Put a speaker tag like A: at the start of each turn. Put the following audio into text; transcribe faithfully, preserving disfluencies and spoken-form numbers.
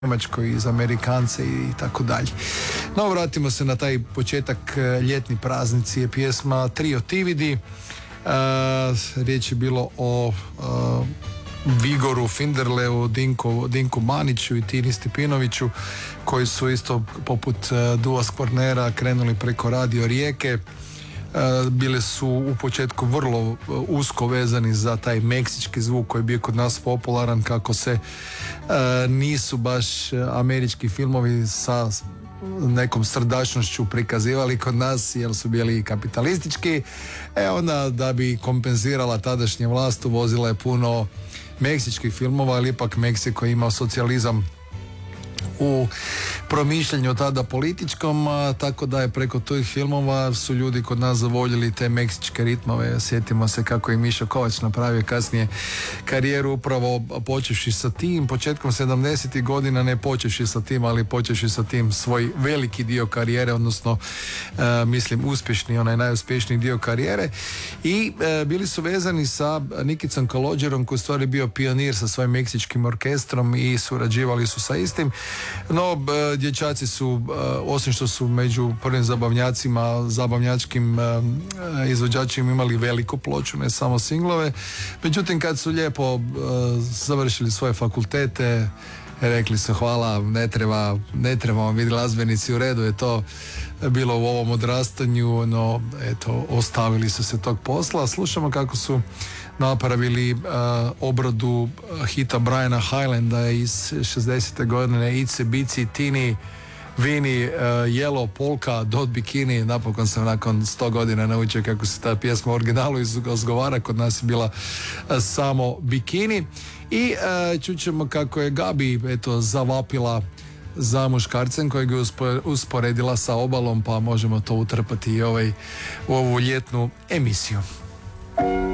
A: Njemačkoj i za Amerikance i tako dalje. No, vratimo se na taj početak, ljetni praznici je pjesma Trio Tividi. Uh, riječ je bilo o uh, Vigoru Finderleu, Dinku, Dinku Maniću i Tini Stipinoviću, koji su isto poput uh, Dua Skvornera krenuli preko Radio Rijeke. Uh, bile su u početku vrlo uh, usko vezani za taj meksički zvuk koji je bio kod nas popularan, kako se uh, nisu baš američki filmovi sa nekom srdačnošću prikazivali kod nas jer su bili kapitalistički. E onda, da bi kompenzirala tadašnja vlast, uvozila je puno meksičkih filmova, ali ipak Meksiko je imao socijalizam u promišljanju tada političkom, a, tako da je preko tih filmova su ljudi kod nas zavoljeli te meksičke ritmove. Sjetimo se kako je Mišo Kovač napravio kasnije karijeru upravo počevši sa tim, početkom sedamdesetih godina, ne počevši sa tim, ali počevši sa tim svoj veliki dio karijere, odnosno e, mislim uspješni, onaj najuspješniji dio karijere, i e, bili su vezani sa Nikicom Kalođerom, koji je u stvari bio pionir sa svojim meksičkim orkestrom i surađivali su sa istim. No, dječaci su, osim što su među prvim zabavnjacima, zabavnjačkim izvođačima imali veliku ploču, ne samo singlove, međutim kad su lijepo završili svoje fakultete, rekli su hvala, ne treba, ne trebamo biti glazbenici, u redu je to bilo u ovom odrastanju, no eto, ostavili su se tog posla. Slušamo kako su napravili uh, obradu hita Briana Highlanda iz šezdesete godine, Ice Bici, Tini, Vini, uh, Yellow, Polka, Dot Bikini. Napokon sam nakon sto godina naučio kako se ta pjesma u originalu izgovara, kod nas je bila uh, samo Bikini. I uh, čućemo kako je Gabi eto zavapila za muškarcem kojeg je usporedila sa obalom, pa možemo to utrpati i ovaj, u ovu ljetnu emisiju.